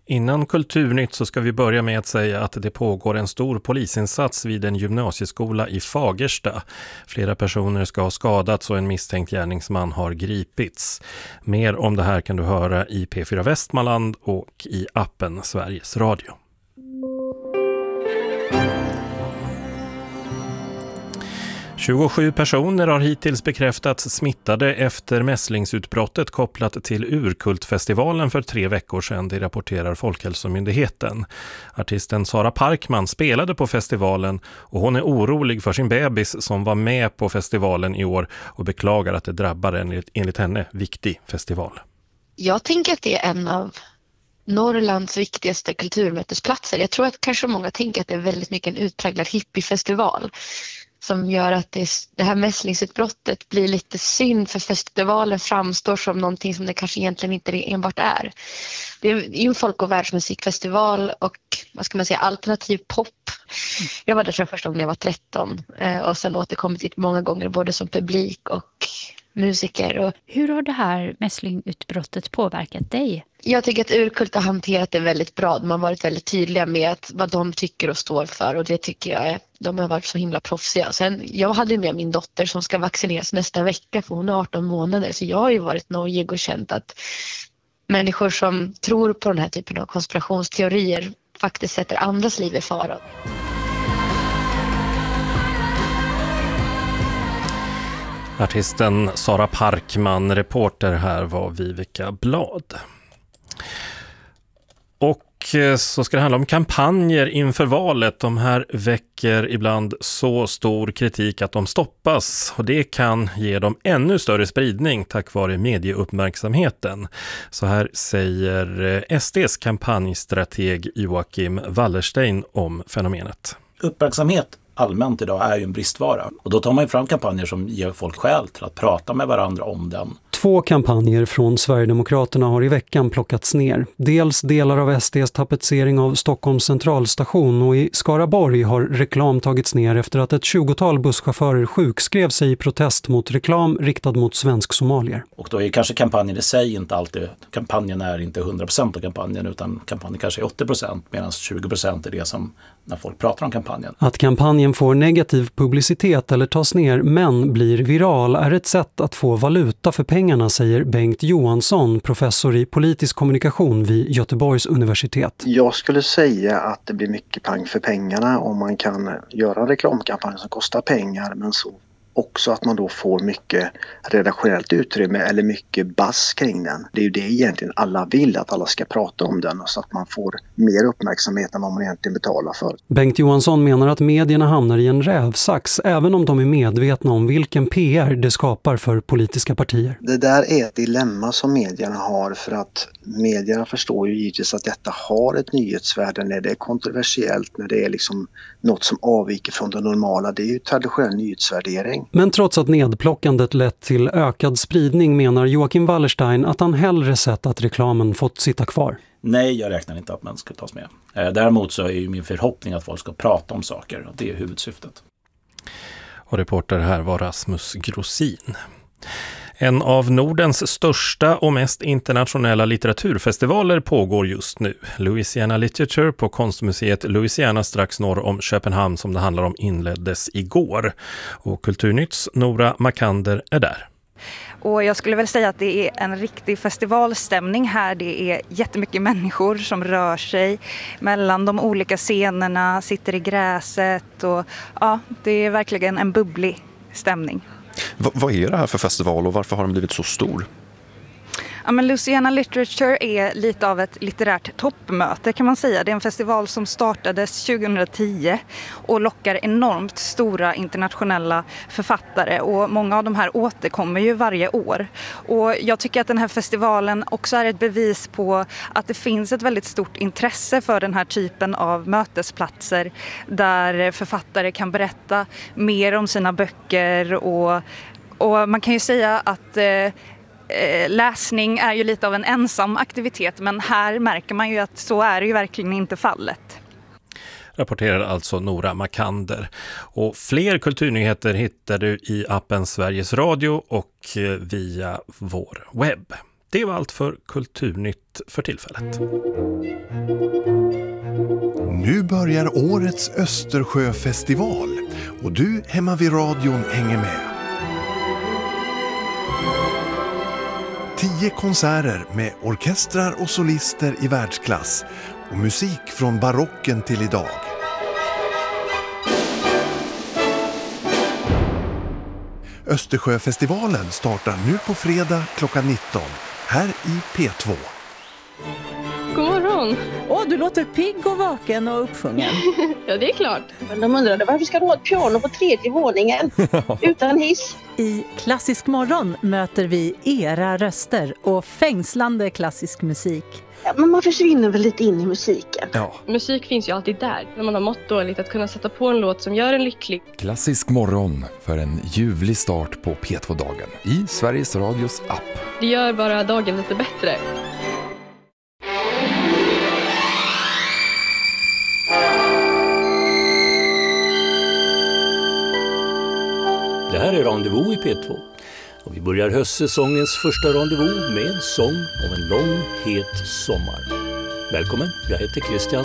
Innan Kulturnytt så ska vi börja med att säga att det pågår en stor polisinsats vid en gymnasieskola i Fagersta. Flera personer ska ha skadats och en misstänkt gärningsman har gripits. Mer om det här kan du höra i P4 Västmanland och i appen Sveriges Radio. –27 personer har hittills bekräftats smittade efter mässlingsutbrottet kopplat till Urkultfestivalen för 3 veckor sedan, det rapporterar Folkhälsomyndigheten. Artisten Sara Parkman spelade på festivalen och hon är orolig för sin bebis som var med på festivalen i år och beklagar att det drabbar en enligt henne viktig festival. Jag tänker att det är en av Norrlands viktigaste kulturmötesplatser. Jag tror att kanske många tänker att det är väldigt mycket en utpräglad hippiefestival som gör att det här mässlingsutbrottet blir lite synd, för festivalen framstår som någonting som det kanske egentligen inte enbart är. Det är ju en folk- och världsmusikfestival och vad ska man säga, alternativ pop. Jag var där för första gången jag var 13 och sen återkommit dit många gånger både som publik och musiker. Hur har det här mässlingutbrottet påverkat dig? Jag tycker att Urkult har hanterat det väldigt bra. De har varit väldigt tydliga med vad de tycker och står för, och det tycker jag de har varit så himla proffsiga. Sen, jag hade med min dotter som ska vaccineras nästa vecka för hon är 18 månader, så jag har ju varit nojig och känt att människor som tror på den här typen av konspirationsteorier faktiskt sätter andras liv i fara. Artisten Sara Parkman, reporter här var Vivica Blad. Och så ska det handla om kampanjer inför valet. De här väcker ibland så stor kritik att de stoppas, och det kan ge dem ännu större spridning tack vare medieuppmärksamheten. Så här säger SDs kampanjstrateg Joakim Wallerstein om fenomenet. Uppmärksamhet allmänt idag är ju en bristvara, och då tar man ju fram kampanjer som ger folk skäl till att prata med varandra om den. 2 kampanjer från Sverigedemokraterna har i veckan plockats ner. Dels delar av SDs tapetsering av Stockholms centralstation, och i Skaraborg har reklam tagits ner efter att ett 20-tal busschaufförer sjukskrev sig i protest mot reklam riktad mot svensk-somalier. Och då är kanske kampanjen i sig inte alltid, kampanjen är inte 100% av kampanjen, utan kampanjen kanske är 80%, medan 20% är det som när folk pratar om kampanjen. Att kampanjen får negativ publicitet eller tas ner men blir viral är ett sätt att få valuta för pengarna, säger Bengt Johansson, professor i politisk kommunikation vid Göteborgs universitet. Jag skulle säga att det blir mycket pang för pengarna om man kan göra en reklamkampanj som kostar pengar, men så också att man då får mycket redaktionellt utrymme eller mycket bass kring den. Det är ju det egentligen alla vill, att alla ska prata om den, så att man får mer uppmärksamhet än vad man egentligen betalar för. Bengt Johansson menar att medierna hamnar i en rävsax även om de är medvetna om vilken PR det skapar för politiska partier. Det där är ett dilemma som medierna har, för att medierna förstår ju givetvis att detta har ett nyhetsvärde när det är kontroversiellt, när det är liksom något som avviker från det normala. Det är ju traditionell nyhetsvärdering. Men trots att nedplockandet lett till ökad spridning menar Joakim Wallerstein att han hellre sett att reklamen fått sitta kvar. Nej, jag räknar inte att man ska tas med. Däremot så är ju min förhoppning att folk ska prata om saker, och det är huvudsyftet. Och reporter här var Rasmus Grossin. En av Nordens största och mest internationella litteraturfestivaler pågår just nu. Louisiana Literature på konstmuseet Louisiana strax norr om Köpenhamn, som det handlar om, inleddes igår. Och Kulturnytts Nora Makander är där. Och jag skulle väl säga att det är en riktig festivalstämning här. Det är jättemycket människor som rör sig mellan de olika scenerna, sitter i gräset, och ja, det är verkligen en bubblig stämning. Vad är det här för festival och varför har den blivit så stor? Ja, men Louisiana Literature är lite av ett litterärt toppmöte, kan man säga. Det är en festival som startades 2010 och lockar enormt stora internationella författare, och många av de här återkommer ju varje år. Och jag tycker att den här festivalen också är ett bevis på att det finns ett väldigt stort intresse för den här typen av mötesplatser där författare kan berätta mer om sina böcker, och man kan ju säga att läsning är ju lite av en ensam aktivitet, men här märker man ju att så är det ju verkligen inte fallet. Rapporterar alltså Nora Makander. Och fler kulturnyheter hittar du i appen Sveriges Radio och via vår webb. Det var allt för Kulturnytt för tillfället. Nu börjar årets Östersjöfestival och du hemma vid radion hänger med. 10 konserter med orkestrar och solister i världsklass och musik från barocken till idag. Östersjöfestivalen startar nu på fredag klockan 19 här i P2. God morgon! Du låter pigg och vaken och uppsjungen. Ja, det är klart. Men de undrade varför ska du ha ett piano på 3:e våningen utan hiss? I Klassisk morgon möter vi era röster och fängslande klassisk musik. Ja, men man försvinner väl lite in i musiken. Ja. Musik finns ju alltid där. När man har mått dåligt, att kunna sätta på en låt som gör en lycklig. Klassisk morgon för en ljuvlig start på P2-dagen i Sveriges Radios app. Det gör bara dagen lite bättre. Det här är Rendezvous i P2 och vi börjar höstsäsongens första rendezvous med sång om en lång, het sommar. Välkommen, jag heter Christian